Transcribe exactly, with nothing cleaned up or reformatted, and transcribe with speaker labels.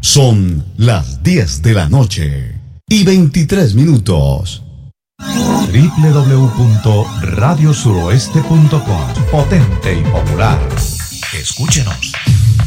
Speaker 1: Son las diez de la noche y veintitrés minutos.
Speaker 2: doble u doble u doble u punto radio suroeste punto com. Potente y popular. Escúchenos.